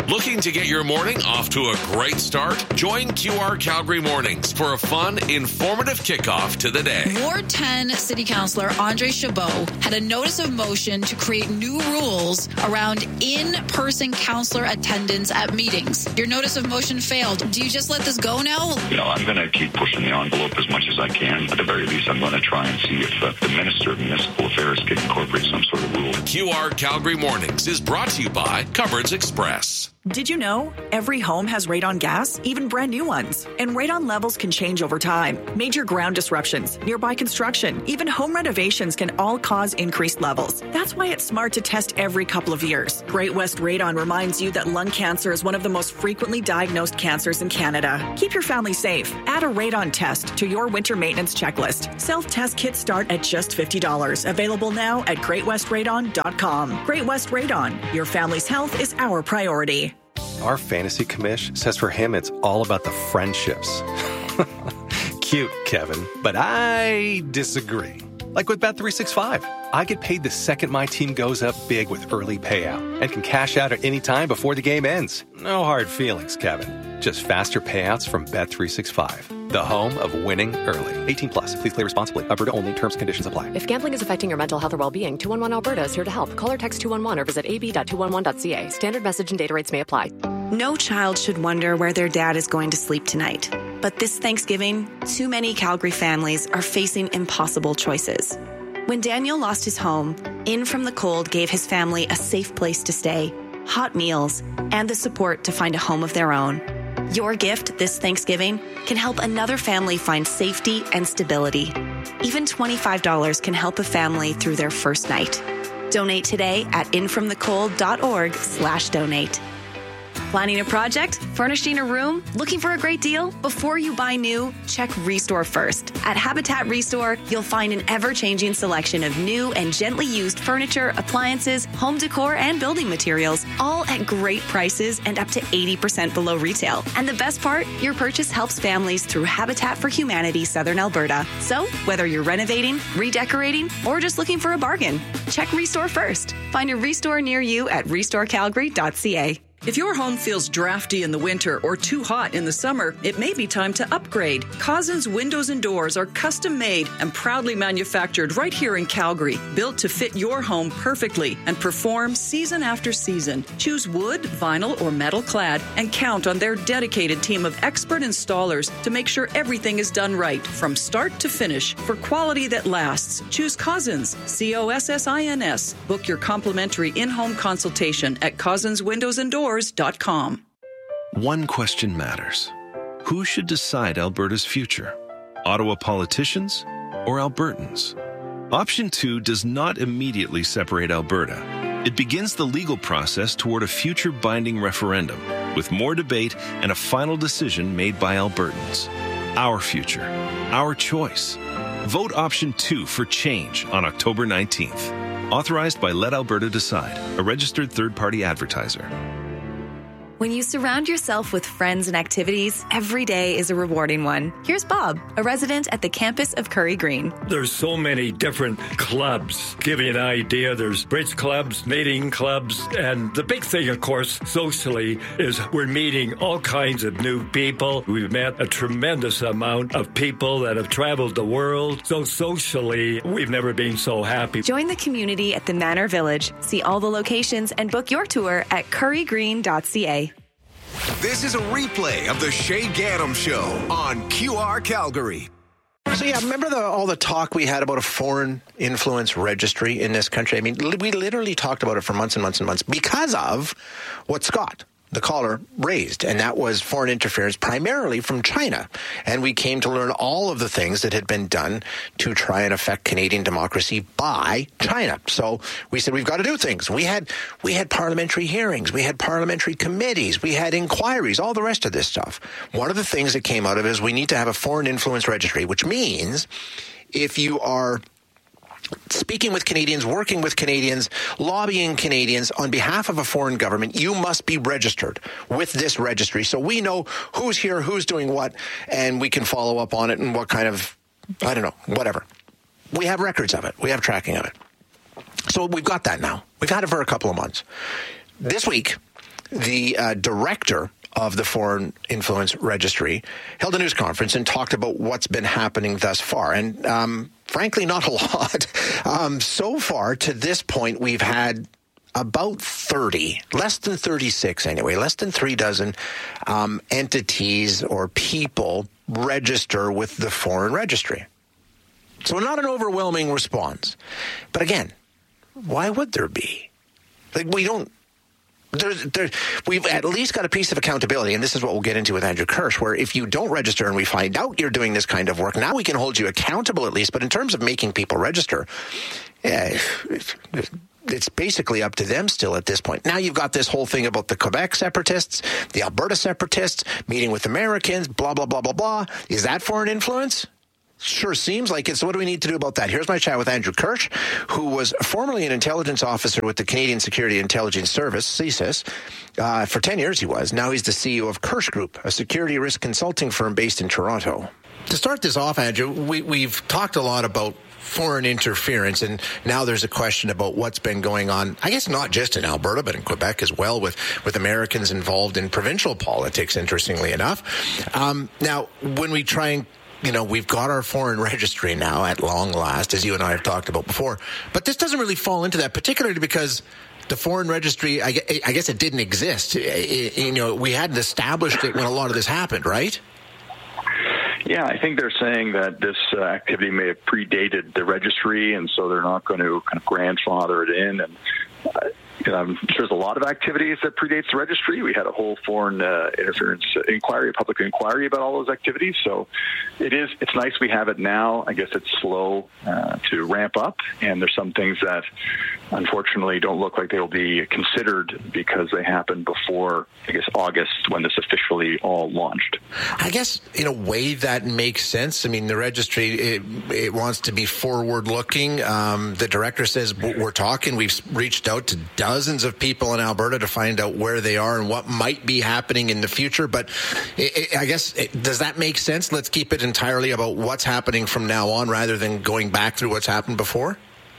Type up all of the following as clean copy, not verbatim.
Looking to get your morning off to a great start? Join QR Calgary Mornings for a fun, informative kickoff to the day. Ward 10 City Councillor Andre Chabot had a notice of motion to create new rules around in-person councillor attendance at meetings. Your notice of motion failed. Do you just let this go now? I'm going to keep pushing the envelope as much as I can. At the very least, I'm going to try and see if the Minister of Municipal Affairs can incorporate some sort of rule. QR Calgary Mornings is brought to you by Cupboards Express. Did you know every home has radon gas, even brand new ones? And radon levels can change over time. Major ground disruptions, nearby construction, even home renovations can all cause increased levels. That's why it's smart to test every couple of years. Great West Radon reminds you that lung cancer is one of the most frequently diagnosed cancers in Canada. Keep your family safe. Add a radon test to your winter maintenance checklist. Self-test kits start at just $50. Available now at greatwestradon.com. Great West Radon. Your family's health is our priority. Our fantasy commish says for him it's all about the friendships. Cute, Kevin, but I disagree. Like with Bet365, I get paid the second my team goes up big with early payout and can cash out at any time before the game ends. No hard feelings, Kevin. Just faster payouts from Bet365, the home of winning early. 18 plus. Please play responsibly. Alberta only. Terms and conditions apply. If gambling is affecting your mental health or well-being, 211 Alberta is here to help. Call or text 211 or visit ab.211.ca. Standard message and data rates may apply. No child should wonder where their dad is going to sleep tonight. But this Thanksgiving, too many Calgary families are facing impossible choices. When Daniel lost his home, In From the Cold gave his family a safe place to stay, hot meals, and the support to find a home of their own. Your gift this Thanksgiving can help another family find safety and stability. Even $25 can help a family through their first night. Donate today at infromthecold.org/donate. Planning a project? Furnishing a room? Looking for a great deal? Before you buy new, check Restore first. At Habitat Restore, you'll find an ever-changing selection of new and gently used furniture, appliances, home decor, and building materials, all at great prices and up to 80% below retail. And the best part? Your purchase helps families through Habitat for Humanity Southern Alberta. So, whether you're renovating, redecorating, or just looking for a bargain, check Restore first. Find a Restore near you at restorecalgary.ca. If your home feels drafty in the winter or too hot in the summer, it may be time to upgrade. Cousins Windows and Doors are custom made and proudly manufactured right here in Calgary, built to fit your home perfectly and perform season after season. Choose wood, vinyl, or metal clad and count on their dedicated team of expert installers to make sure everything is done right from start to finish for quality that lasts. Choose Cousins, COSSINS. Book your complimentary in-home consultation at cousinswindowsanddoors.com. One question matters. Who should decide Alberta's future? Ottawa politicians or Albertans? Option 2 does not immediately separate Alberta. It begins the legal process toward a future binding referendum, with more debate and a final decision made by Albertans. Our future, our choice. Vote Option 2 for change on October 19th. Authorized by Let Alberta Decide, a registered third-party advertiser. When you surround yourself with friends and activities, every day is a rewarding one. Here's Bob, a resident at the campus of Curry Green. There's so many different clubs. Give you an idea, there's bridge clubs, knitting clubs, and the big thing, of course, socially, is we're meeting all kinds of new people. We've met a tremendous amount of people that have traveled the world. So socially, we've never been so happy. Join the community at the Manor Village. See all the locations and book your tour at currygreen.ca. This is a replay of the Shay Gaddam Show on QR Calgary. So, yeah, remember all the talk we had about a foreign influence registry in this country? I mean, we literally talked about it for months and months and months because of what Scott, the caller, raised, and that was foreign interference primarily from China. And we came to learn all of the things that had been done to try and affect Canadian democracy by China. So we said we've got to do things. We had parliamentary hearings, we had parliamentary committees, we had inquiries, all the rest of this stuff. One of the things that came out of it is we need to have a foreign influence registry, which means if you are speaking with Canadians, working with Canadians, lobbying Canadians on behalf of a foreign government, you must be registered with this registry. So we know who's here, who's doing what, and we can follow up on it and what kind of, I don't know, whatever. We have records of it. We have tracking of it. So we've got that now. We've had it for a couple of months. This week, the director of the Foreign Influence Registry held a news conference and talked about what's been happening thus far. And frankly, not a lot. So far, to this point, we've had about 30, less than 36 anyway, less than 36 entities or people register with the Foreign Registry. So not an overwhelming response. But again, why would there be? Like, we don't... we've at least got a piece of accountability, and this is what we'll get into with Andrew Kirsch, where if you don't register and we find out you're doing this kind of work, now we can hold you accountable at least. But in terms of making people register, it's basically up to them still at this point. Now you've got this whole thing about the Quebec separatists, the Alberta separatists, meeting with Americans, blah, blah, blah, blah, blah. Is that foreign influence? Sure seems like it. So what do we need to do about that? Here's my chat with Andrew Kirsch, who was formerly an intelligence officer with the Canadian Security Intelligence Service, CSIS. For 10 years he was. Now he's the CEO of Kirsch Group, a security risk consulting firm based in Toronto. To start this off, Andrew, we've talked a lot about foreign interference, and now there's a question about what's been going on, I guess not just in Alberta, but in Quebec as well, with Americans involved in provincial politics, interestingly enough. Now, when we try and we've got our foreign registry now at long last, as you and I have talked about before. But this doesn't really fall into that, particularly because the foreign registry, I guess it didn't exist. We hadn't established it when a lot of this happened, right? Yeah, I think they're saying that this activity may have predated the registry, and so they're not going to kind of grandfather it in. And I'm sure there's a lot of activities that predates the registry. We had a whole foreign interference inquiry, a public inquiry about all those activities. So it's nice we have it now. I guess it's slow to ramp up, and there's some things that unfortunately don't look like they will be considered because they happened before, I guess, August, when this officially all launched. I guess in a way that makes sense. I mean, the registry, it wants to be forward-looking. The director says, we're talking. We've reached out to dozens of people in Alberta to find out where they are and what might be happening in the future. But I guess, does that make sense? Let's keep it entirely about what's happening from now on rather than going back through what's happened before?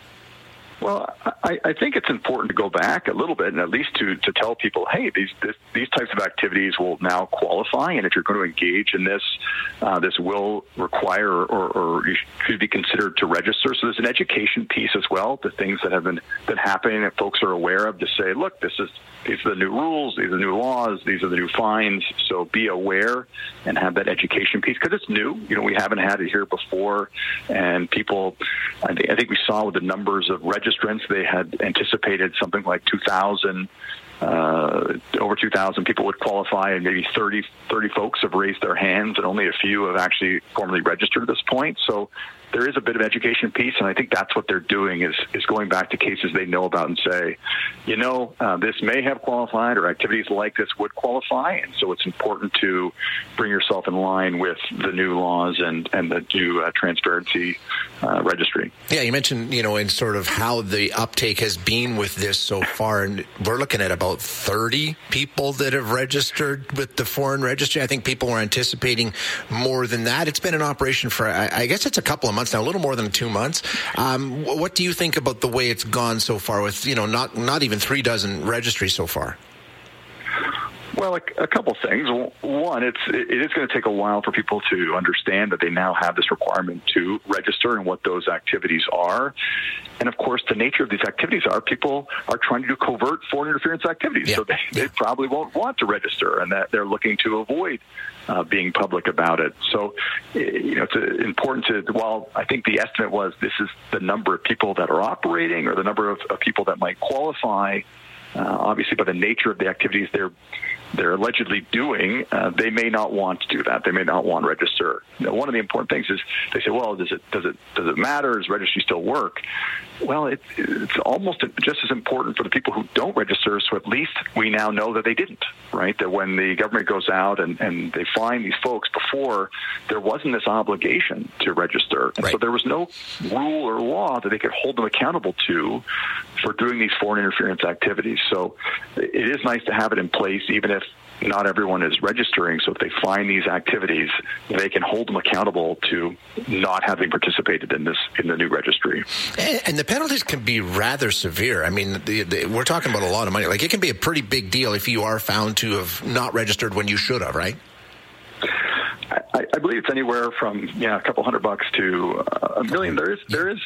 Well, I think it's important to go back a little bit and at least to tell people, hey, these types of activities will now qualify, and if you're going to engage in this, this will require or you should be considered to register. So there's an education piece as well, the things that have been happening that folks are aware of, to say, look, these are the new rules, these are the new laws, these are the new fines. So be aware and have that education piece, because it's new. We haven't had it here before, and people, I think we saw with the numbers of registrants, they had anticipated something like 2,000. Over 2,000 people would qualify, and maybe 30 folks have raised their hands, and only a few have actually formally registered at this point. So there is a bit of education piece, and I think that's what they're doing is going back to cases they know about and say, this may have qualified, or activities like this would qualify, and so it's important to bring yourself in line with the new laws and the new transparency registry. Yeah, you mentioned, in sort of how the uptake has been with this so far, and we're looking at about 30 people that have registered with the Foreign Registry. I think people were anticipating more than that. It's been in operation for, I guess it's a couple of months now, a little more than 2 months. What do you think about the way it's gone so far with, not even 36 registries so far? Well, a couple things. One, it is going to take a while for people to understand that they now have this requirement to register and what those activities are. And, of course, the nature of these activities are people are trying to do covert foreign interference activities. Yeah. So they probably won't want to register, and that they're looking to avoid being public about it. So, it's important to, while I think the estimate was this is the number of people that are operating or the number of people that might qualify, obviously by the nature of the activities they're allegedly doing, they may not want to do that. They may not want to register. One of the important things is they say, well, does it matter? Does registry still work? Well, it's almost just as important for the people who don't register, so at least we now know that they didn't, right? That when the government goes out and they find these folks, before there wasn't this obligation to register. And so there was no rule or law that they could hold them accountable to for doing these foreign interference activities. So it is nice to have it in place, even if not everyone is registering. So if they find these activities, they can hold them accountable to not having participated in the new registry. And the penalties can be rather severe. I mean, we're talking about a lot of money. Like, it can be a pretty big deal if you are found to have not registered when you should have, right? I believe it's anywhere from a couple $100 to $1 million. There is,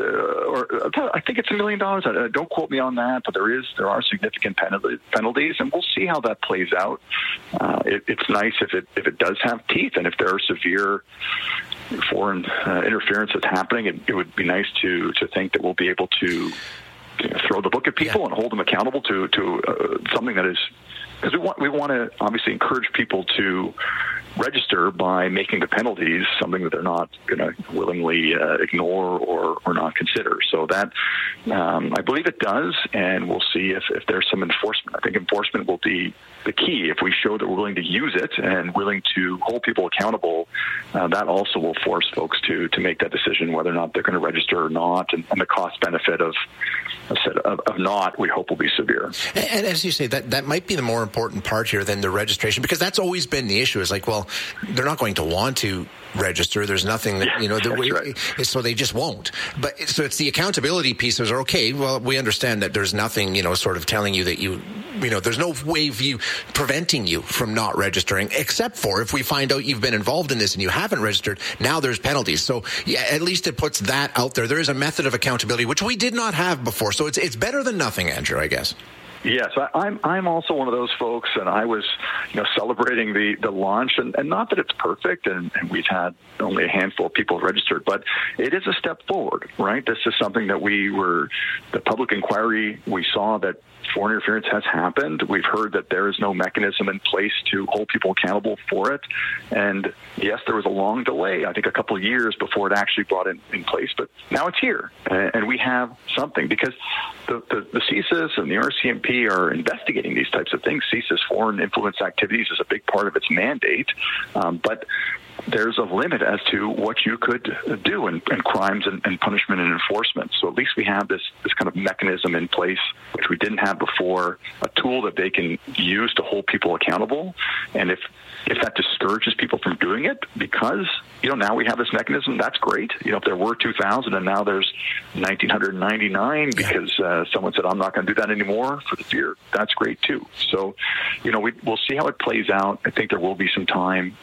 I think it's $1 million. Don't quote me on that, but there are significant penalties, and we'll see how that plays out. It's nice if it does have teeth, and if there are severe foreign interference that's happening, it would be nice to think that we'll be able to throw the book at people and hold them accountable to something that is, because we want to obviously encourage people to register by making the penalties something that they're not going to willingly ignore or not consider. So that I believe it does, and we'll see if there's some enforcement. I think enforcement will be the key. If we show that we're willing to use it and willing to hold people accountable, that also will force folks to make that decision whether or not they're going to register or not, and the cost benefit of not, we hope, will be severe. And as you say, that might be the more important part here than the registration, because that's always been the issue. Is like, well, they're not going to want to register. There's nothing that, right. So they just won't. But so it's the accountability pieces are okay. Well, we understand that there's nothing, sort of telling you that there's no way of you preventing you from not registering, except for if we find out you've been involved in this and you haven't registered, now there's penalties. So yeah, at least it puts that out there. There is a method of accountability, which we did not have before. So it's better than nothing, Andrew, I guess. Yes, I'm also one of those folks, and I was celebrating the launch, and not that it's perfect, and we've had only a handful of people registered, but it is a step forward, right? This is something that the public inquiry, we saw that foreign interference has happened. We've heard that there is no mechanism in place to hold people accountable for it. And yes, there was a long delay, I think a couple of years before it actually brought in place, but now it's here. And we have something, because the CSIS and the RCMP are investigating these types of things. CSIS, foreign influence activities, is a big part of its mandate. But there's a limit as to what you could do in crimes and punishment and enforcement. So at least we have this kind of mechanism in place, which we didn't have before, a tool that they can use to hold people accountable. And if that discourages people from doing it, because now we have this mechanism, that's great. If there were 2,000 and now there's 1,999 because someone said, I'm not going to do that anymore for the fear, that's great too. So, we'll see how it plays out. I think there will be some time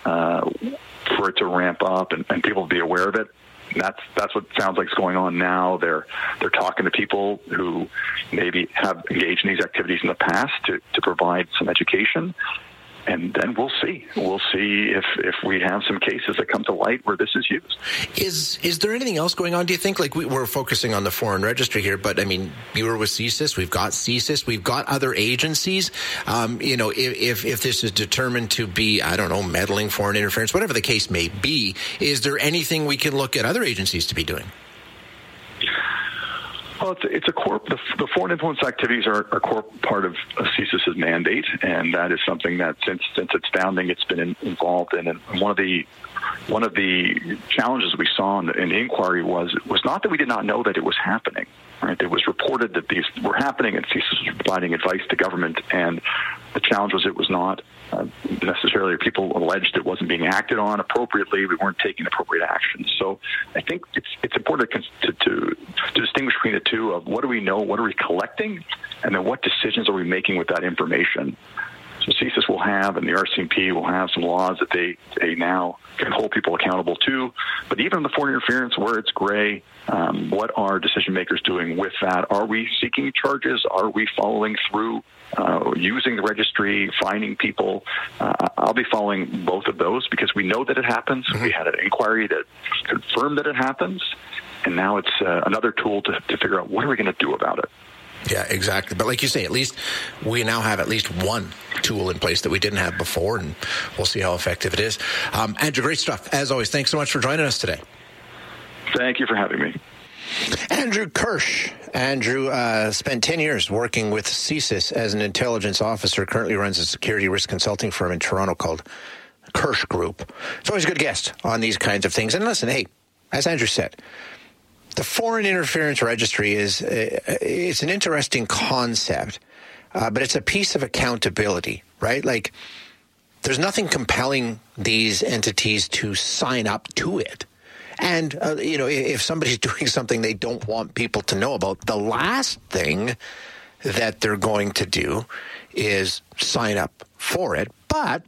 for it to ramp up and people be aware of it. That's what sounds like is going on now. They're talking to people who maybe have engaged in these activities in the past to provide some education. And then we'll see. We'll see if we have some cases that come to light where this is used. Is there anything else going on, do you think? Like, we're focusing on the foreign registry here, but I mean, you were with CSIS, we've got CSIS, we've got other agencies. If this is determined to be, I don't know, meddling, foreign interference, whatever the case may be, is there anything we can look at other agencies to be doing? Well, it's a core. The foreign influence activities are a core part of CSIS's mandate, and that is something that since its founding, it's been involved in. And one of the challenges we saw in the inquiry was not that we did not know that it was happening. Right? It was reported that these were happening, and CSIS was providing advice to government. And the challenge was it was not necessarily, people alleged it wasn't being acted on appropriately. We weren't taking appropriate action. So I think it's important to distinguish between the two of what do we know, what are we collecting, and then what decisions are we making with that information. So CSIS will have, and the RCMP will have, some laws that they now can hold people accountable to. But even in the foreign interference, where it's gray, what are decision makers doing with that? Are we seeking charges? Are we following through, using the registry, finding people? I'll be following both of those because we know that it happens. Mm-hmm. We had an inquiry that confirmed that it happens, and now it's another tool to figure out what are we going to do about it. Yeah, exactly. But like you say, at least we now have at least one tool in place that we didn't have before, and we'll see how effective it is. Andrew, great stuff. As always, thanks so much for joining us today. Thank you for having me. Andrew Kirsch. Andrew spent 10 years working with CSIS as an intelligence officer, currently runs a security risk consulting firm in Toronto called Kirsch Group. It's always a good guest on these kinds of things. And listen, hey, as Andrew said, the Foreign Interference Registry it's an interesting concept, but it's a piece of accountability, right? Like, there's nothing compelling these entities to sign up to it. And, if somebody's doing something they don't want people to know about, the last thing that they're going to do is sign up for it. But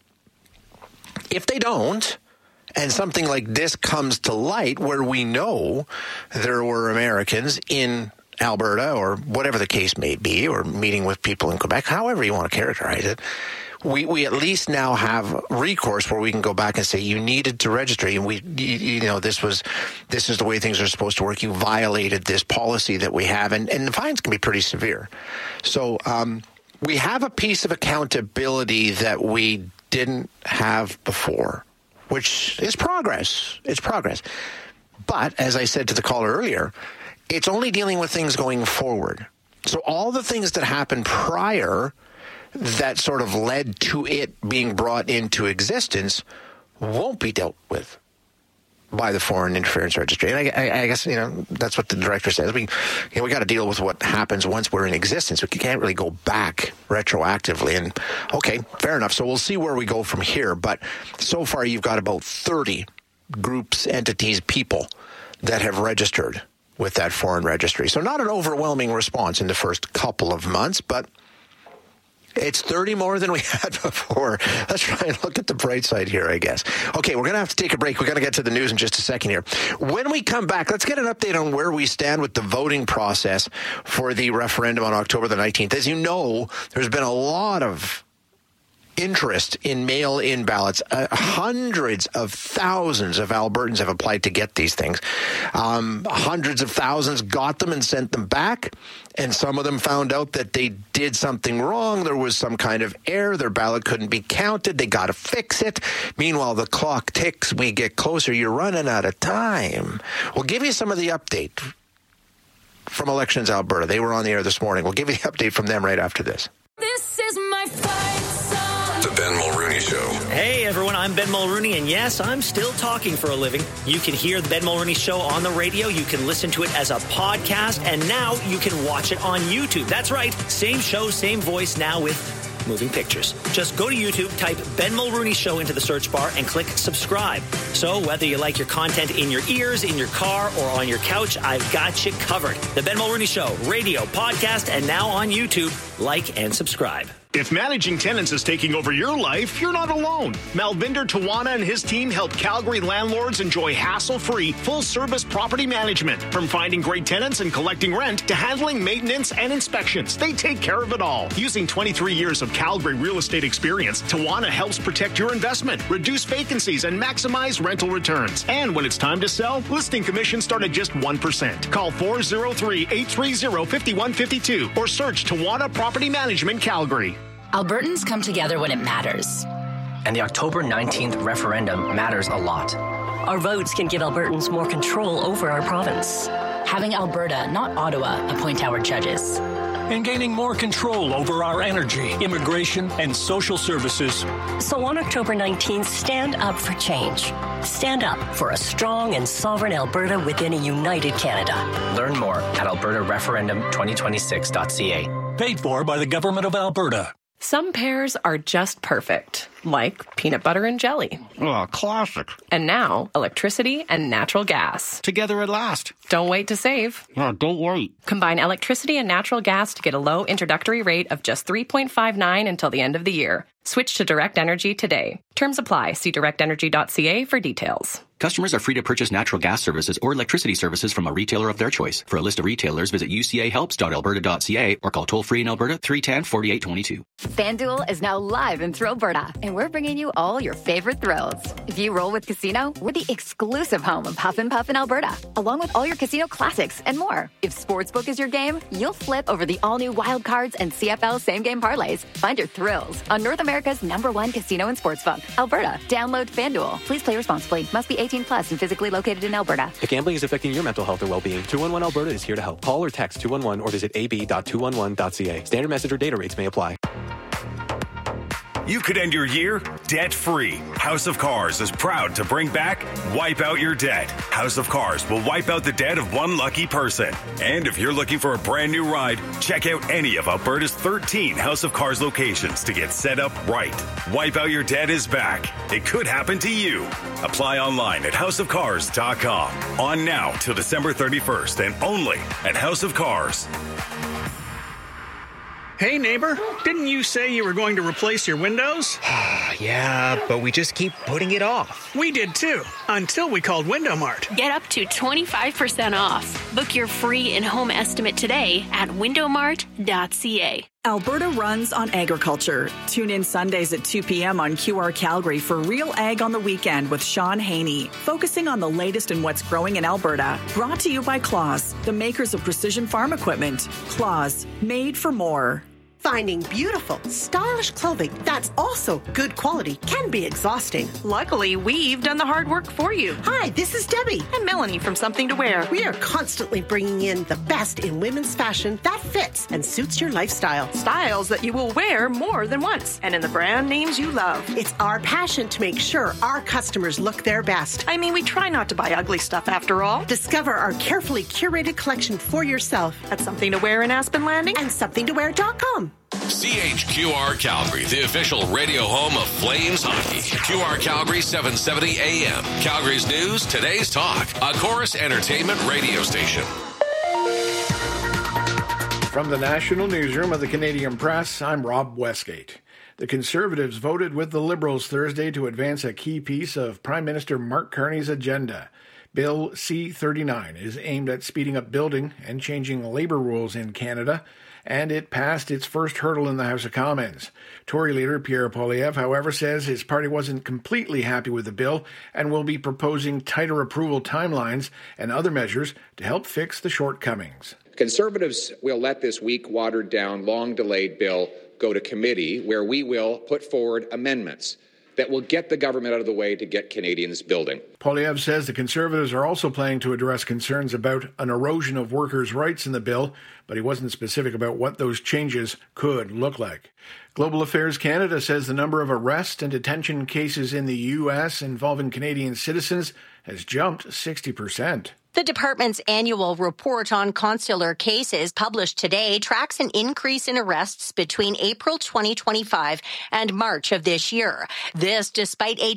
if they don't, and something like this comes to light where we know there were Americans in Alberta or whatever the case may be, or meeting with people in Quebec, however you want to characterize it, we at least now have recourse where we can go back and say you needed to register, and this is the way things are supposed to work. You violated this policy that we have, and the fines can be pretty severe. So we have a piece of accountability that we didn't have before, which is progress. It's progress. But as I said to the caller earlier, it's only dealing with things going forward. So all the things that happened prior that sort of led to it being brought into existence won't be dealt with by the Foreign Interference Registry. And I guess, that's what the director says. We got to deal with what happens once we're in existence. We can't really go back retroactively. And okay, fair enough. So we'll see where we go from here. But so far, you've got about 30 groups, entities, people that have registered with that foreign registry. So not an overwhelming response in the first couple of months, but it's 30 more than we had before. Let's try and look at the bright side here, I guess. Okay, we're going to have to take a break. We're going to get to the news in just a second here. When we come back, let's get an update on where we stand with the voting process for the referendum on October the 19th. As you know, there's been a lot of interest in mail-in ballots. Hundreds of thousands of Albertans have applied to get these things. Hundreds of thousands got them and sent them back, and some of them found out that they did something wrong. There was some kind of error. Their ballot couldn't be counted. They got to fix it. Meanwhile, the clock ticks. We get closer. You're running out of time. We'll give you some of the update from Elections Alberta. They were on the air this morning. We'll give you the update from them right after this. This is my fight song. The Ben Mulrooney Show. Hey everyone, I'm Ben Mulrooney, and yes, I'm still talking for a living. You can hear the Ben Mulrooney Show on the radio, you can listen to it as a podcast, and now you can watch it on YouTube. That's right, same show, same voice, now with moving pictures. Just go to YouTube, type Ben Mulrooney Show into the search bar, and click subscribe. So whether you like your content in your ears, in your car, or on your couch, I've got you covered. The Ben Mulrooney Show, radio, podcast, and now on YouTube. Like and subscribe. If managing tenants is taking over your life, you're not alone. Malvinder Tawana and his team help Calgary landlords enjoy hassle-free, full-service property management. From finding great tenants and collecting rent to handling maintenance and inspections, they take care of it all. Using 23 years of Calgary real estate experience, Tawana helps protect your investment, reduce vacancies, and maximize rental returns. And when it's time to sell, listing commissions start at just 1%. Call 403-830-5152 or search Tawana Property Management Calgary. Albertans come together when it matters. And the October 19th referendum matters a lot. Our votes can give Albertans more control over our province. Having Alberta, not Ottawa, appoint our judges. And gaining more control over our energy, immigration, and social services. So on October 19th, stand up for change. Stand up for a strong and sovereign Alberta within a united Canada. Learn more at albertareferendum2026.ca. Paid for by the Government of Alberta. Some pairs are just perfect, like peanut butter and jelly. Oh, classic. And now, electricity and natural gas. Together at last. Don't wait to save. Oh, don't wait. Combine electricity and natural gas to get a low introductory rate of just $3.59 until the end of the year. Switch to Direct Energy today. Terms apply. See directenergy.ca for details. Customers are free to purchase natural gas services or electricity services from a retailer of their choice. For a list of retailers, visit ucahelps.alberta.ca or call toll-free in Alberta 310-4822. FanDuel is now live in Thrillberta, and we're bringing you all your favorite thrills. If you roll with Casino, we're the exclusive home of Huff and Puff in Alberta, along with all your casino classics and more. If Sportsbook is your game, you'll flip over the all-new Wild Cards and CFL same-game parlays. Find your thrills on North America's #1 casino and sportsbook, Alberta. Download FanDuel. Please play responsibly. Must be 18 plus and physically located in Alberta. If gambling is affecting your mental health or well-being, 211 Alberta is here to help. Call or text 211 or visit ab.211.ca. Standard message or data rates may apply. You could end your year debt-free. House of Cars is proud to bring back Wipe Out Your Debt. House of Cars will wipe out the debt of one lucky person. And if you're looking for a brand new ride, check out any of Alberta's 13 House of Cars locations to get set up right. Wipe Out Your Debt is back. It could happen to you. Apply online at houseofcars.com. On now till December 31st and only at House of Cars. Hey, neighbor, didn't you say you were going to replace your windows? Yeah, but we just keep putting it off. We did too, until we called Window Mart. Get up to 25% off. Book your free in-home estimate today at windowmart.ca. Alberta runs on agriculture. Tune in Sundays at 2 p.m. on QR Calgary for Real Ag on the Weekend with Sean Haney, focusing on the latest in what's growing in Alberta. Brought to you by Claas, the makers of precision farm equipment. Claas, made for more. Finding beautiful, stylish clothing that's also good quality can be exhausting. Luckily, we've done the hard work for you. Hi, this is Debbie. And Melanie from Something to Wear. We are constantly bringing in the best in women's fashion that fits and suits your lifestyle. Styles that you will wear more than once. And in the brand names you love. It's our passion to make sure our customers look their best. I mean, we try not to buy ugly stuff after all. Discover our carefully curated collection for yourself at Something to Wear in Aspen Landing and somethingtowear.com. CHQR Calgary, the official radio home of Flames hockey. QR Calgary 770 AM. Calgary's news, today's talk. A Chorus Entertainment radio station. From the National Newsroom of the Canadian Press, I'm Rob Westgate. The Conservatives voted with the Liberals Thursday to advance a key piece of Prime Minister Mark Carney's agenda. Bill C-39 is aimed at speeding up building and changing labour rules in Canada, and it passed its first hurdle in the House of Commons. Tory leader Pierre Poilievre, however, says his party wasn't completely happy with the bill and will be proposing tighter approval timelines and other measures to help fix the shortcomings. Conservatives will let this weak, watered-down, long-delayed bill go to committee, where we will put forward amendments that will get the government out of the way to get Canadians building. Poilievre says the Conservatives are also planning to address concerns about an erosion of workers' rights in the bill, but he wasn't specific about what those changes could look like. Global Affairs Canada says the number of arrest and detention cases in the U.S. involving Canadian citizens has jumped 60%. The department's annual report on consular cases published today tracks an increase in arrests between April 2025 and March of this year. This despite a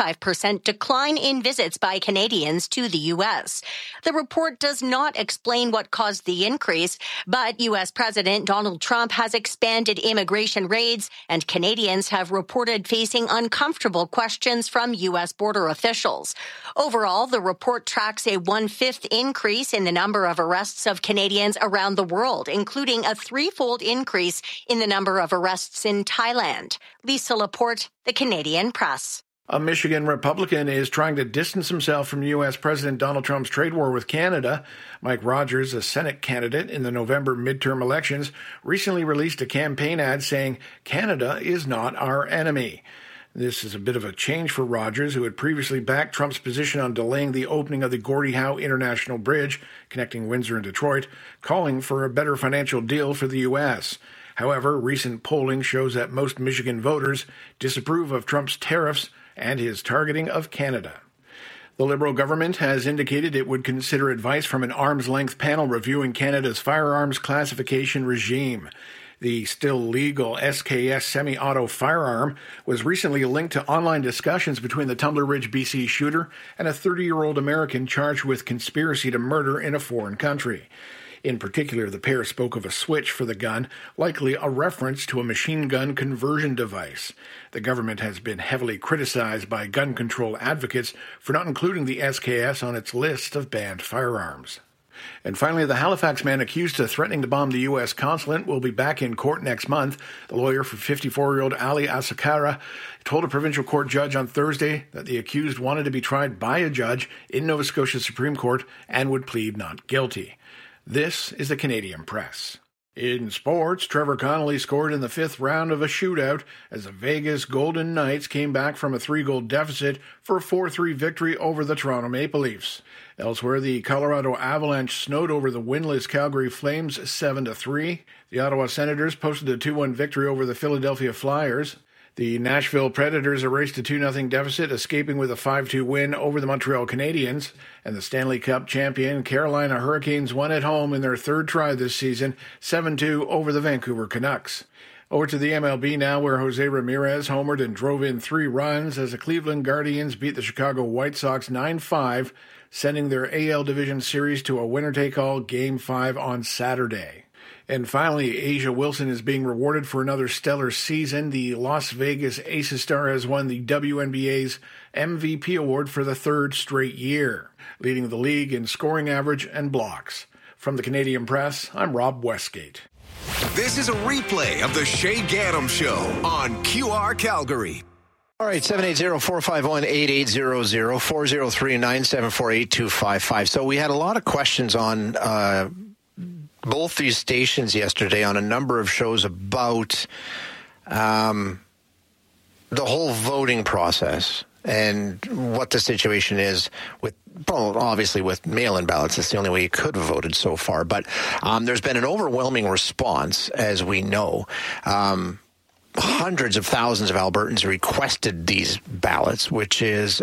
25% decline in visits by Canadians to the U.S. The report does not explain what caused the increase, but U.S. President Donald Trump has expanded immigration raids, and Canadians have reported facing uncomfortable questions from U.S. border officials. Overall, the report tracks a 1/5 increase in the number of arrests of Canadians around the world, including a 3-fold increase in the number of arrests in Thailand. Lisa Laporte, The Canadian Press. A Michigan Republican is trying to distance himself from U.S. President Donald Trump's trade war with Canada. Mike Rogers, a Senate candidate in the November midterm elections, recently released a campaign ad saying, "Canada is not our enemy." This is a bit of a change for Rogers, who had previously backed Trump's position on delaying the opening of the Gordie Howe International Bridge connecting Windsor and Detroit, calling for a better financial deal for the U.S. However, recent polling shows that most Michigan voters disapprove of Trump's tariffs and his targeting of Canada. The Liberal government has indicated it would consider advice from an arm's-length panel reviewing Canada's firearms classification regime. The still legal SKS semi-auto firearm was recently linked to online discussions between the Tumbler Ridge, BC shooter and a 30-year-old American charged with conspiracy to murder in a foreign country. In particular, the pair spoke of a switch for the gun, likely a reference to a machine gun conversion device. The government has been heavily criticized by gun control advocates for not including the SKS on its list of banned firearms. And finally, the Halifax man accused of threatening to bomb the U.S. consulate will be back in court next month. The lawyer for 54-year-old Ali Asakara told a provincial court judge on Thursday that the accused wanted to be tried by a judge in Nova Scotia Supreme Court and would plead not guilty. This is the Canadian Press. In sports, Trevor Connolly scored in the 5th round of a shootout as the Vegas Golden Knights came back from a 3-goal deficit for a 4-3 victory over the Toronto Maple Leafs. Elsewhere, the Colorado Avalanche snowed over the winless Calgary Flames 7-3. The Ottawa Senators posted a 2-1 victory over the Philadelphia Flyers. The Nashville Predators erased a 2-0 deficit, escaping with a 5-2 win over the Montreal Canadiens. And the Stanley Cup champion Carolina Hurricanes won at home in their third try this season, 7-2 over the Vancouver Canucks. Over to the MLB now, where Jose Ramirez homered and drove in 3 runs as the Cleveland Guardians beat the Chicago White Sox 9-5, sending their AL Division Series to a winner-take-all Game 5 on Saturday. And finally, A'ja Wilson is being rewarded for another stellar season. The Las Vegas Aces star has won the WNBA's MVP award for the 3rd straight year, leading the league in scoring average and blocks. From the Canadian Press, I'm Rob Westgate. This is a replay of the Shay Gaddam Show on QR Calgary. All right, 780-451-8800, 403-974-8255. So we had a lot of questions on both these stations yesterday on a number of shows about the whole voting process and what the situation is with, well, obviously with mail-in ballots. That's the only way you could have voted so far. But there's been an overwhelming response, as we know. Hundreds of thousands of Albertans requested these ballots, which is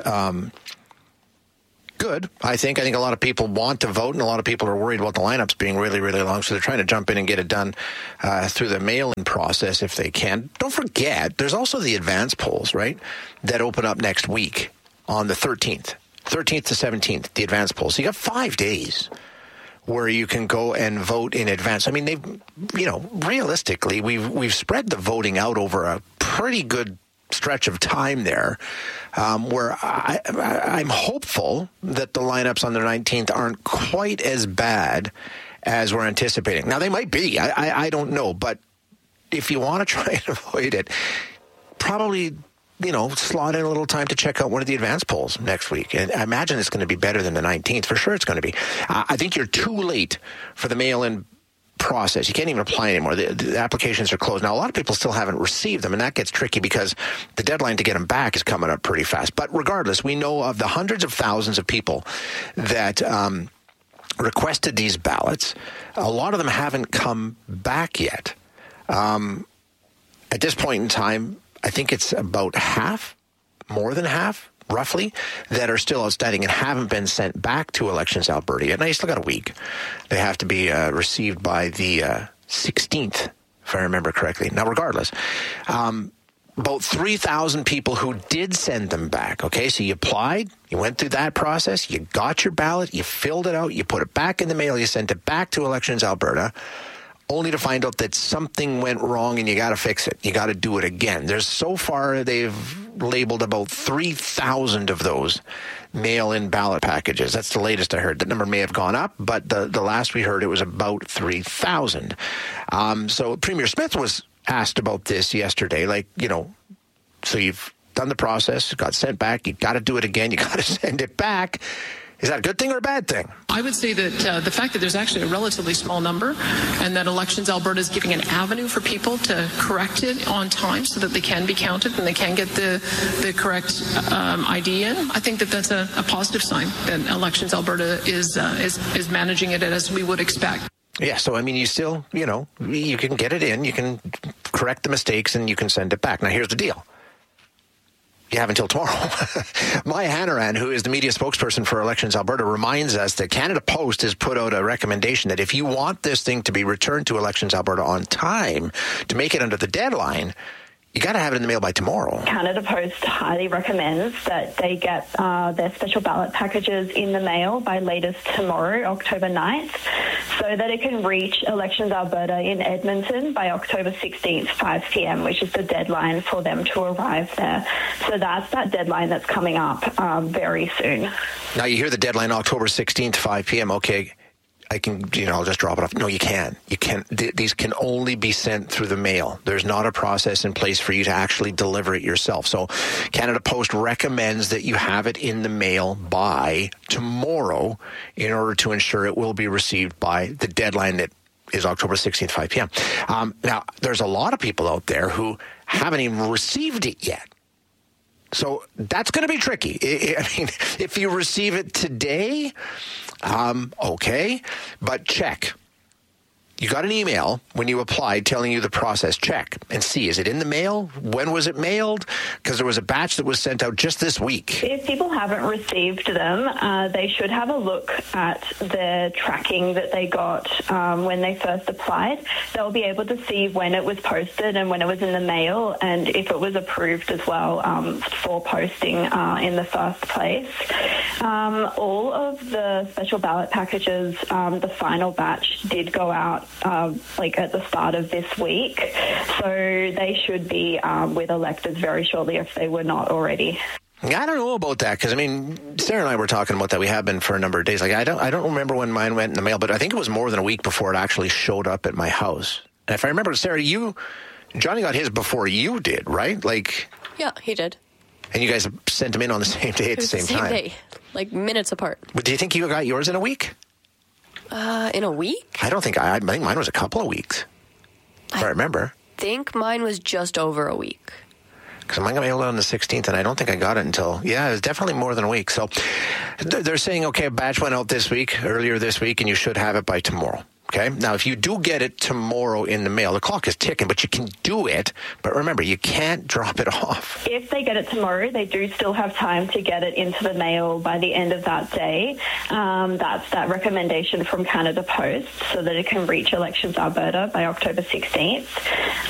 good, I think. I think a lot of people want to vote, and a lot of people are worried about the lineups being really, really long, so they're trying to jump in and get it done through the mail-in process if they can. Don't forget, there's also the advance polls, right, that open up next week on the 13th to 17th, the advance polls. So you got 5 days where you can go and vote in advance. I mean, realistically, we've spread the voting out over a pretty good stretch of time there, where I'm hopeful that the lineups on the 19th aren't quite as bad as we're anticipating. Now, they might be. I don't know. But if you want to try and avoid it, probably, slot in a little time to check out one of the advance polls next week. And I imagine it's going to be better than the 19th. For sure it's going to be. I think you're too late for the mail-in process. You can't even apply anymore. The applications are closed. Now, a lot of people still haven't received them, and that gets tricky because the deadline to get them back is coming up pretty fast. But regardless, we know of the hundreds of thousands of people that requested these ballots. A lot of them haven't come back yet. At this point in time, I think it's about half, more than half, roughly, that are still outstanding and haven't been sent back to Elections Alberta yet. Now, you still got a week. They have to be received by the 16th, if I remember correctly. Now, regardless, about 3,000 people who did send them back, okay? So you applied, you went through that process, you got your ballot, you filled it out, you put it back in the mail, you sent it back to Elections Alberta, only to find out that something went wrong and you got to fix it. You got to do it again. So far, they've labeled about 3,000 of those mail-in ballot packages. That's the latest I heard. That number may have gone up, but the last we heard, it was about 3,000. So Premier Smith was asked about this yesterday, so you've done the process, got sent back, you got to do it again, you got to send it back. Is that a good thing or a bad thing? I would say that the fact that there's actually a relatively small number and that Elections Alberta is giving an avenue for people to correct it on time so that they can be counted and they can get the correct ID in, I think that that's a positive sign that Elections Alberta is managing it as we would expect. Yeah, so, you still, you can get it in, you can correct the mistakes, and you can send it back. Now, here's the deal. You have until tomorrow. Maya Hanrahan, who is the media spokesperson for Elections Alberta, reminds us that Canada Post has put out a recommendation that if you want this thing to be returned to Elections Alberta on time to make it under the deadline, you got to have it in the mail by tomorrow. Canada Post highly recommends that they get their special ballot packages in the mail by latest tomorrow, October 9th, so that it can reach Elections Alberta in Edmonton by October 16th, 5 p.m., which is the deadline for them to arrive there. So that's that deadline that's coming up very soon. Now, you hear the deadline, October 16th, 5 p.m. Okay, I can, I'll just drop it off. No, you can't. You can't. These can only be sent through the mail. There's not a process in place for you to actually deliver it yourself. So Canada Post recommends that you have it in the mail by tomorrow in order to ensure it will be received by the deadline that is October 16th, 5 p.m. Now, there's a lot of people out there who haven't even received it yet. So that's going to be tricky. If you receive it today, okay, but check. You got an email when you applied telling you the process. Check and see, is it in the mail? When was it mailed? Because there was a batch that was sent out just this week. If people haven't received them, they should have a look at the tracking that they got when they first applied. They'll be able to see when it was posted and when it was in the mail, and if it was approved as well for posting in the first place. All of the special ballot packages, the final batch did go out at the start of this week, so they should be with electors very shortly if they were not already. I don't know about that because, Sarah and I were talking about that. We have been for a number of days. I don't remember when mine went in the mail, but I think it was more than a week before it actually showed up at my house. And if I remember, Sarah, Johnny got his before you did, right? Yeah, he did. And you guys sent him in on the same day at the same time? Day, minutes apart. But do you think you got yours in a week? In a week? I think mine was a couple of weeks, if I remember. I think mine was just over a week. Because mine got mailed on the 16th, and I don't think I got it until, it was definitely more than a week. So they're saying, okay, a batch went out earlier this week, and you should have it by tomorrow. Okay. Now, if you do get it tomorrow in the mail, the clock is ticking, but you can do it. But remember, you can't drop it off. If they get it tomorrow, they do still have time to get it into the mail by the end of that day. That's that recommendation from Canada Post so that it can reach Elections Alberta by October 16th.